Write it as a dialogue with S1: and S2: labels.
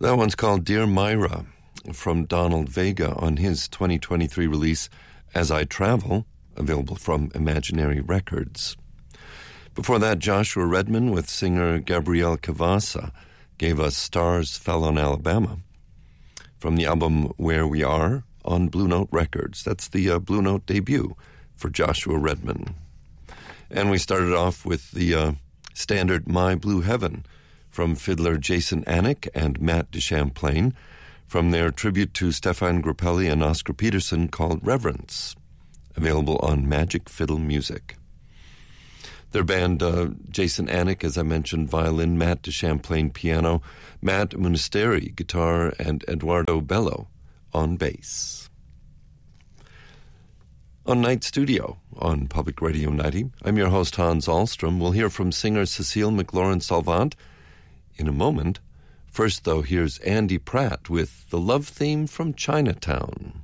S1: That one's called Dear Myra, from Donald Vega on his 2023 release, As I Travel, available from Imaginary Records. Before that, Joshua Redman with singer Gabrielle Cavassa gave us Stars Fell on Alabama from the album Where We Are on Blue Note Records. That's the Blue Note debut for Joshua Redman. And we started off with the standard My Blue Heaven from fiddler Jason Anick and Matt DeChamplain from their tribute to Stefan Grappelli and Oscar Peterson called Reverence, available on Magic Fiddle Music. Their band, Jason Anick, as I mentioned, violin, Matt DeChamplain, piano, Matt Munisteri, guitar, and Eduardo Bello on bass. On Night Studio on Public Radio 90, I'm your host, Hans Ahlstrom. We'll hear from singer Cecile McLaurin-Salvant in a moment. First, though, here's Andy Pratt with the love theme from Chinatown.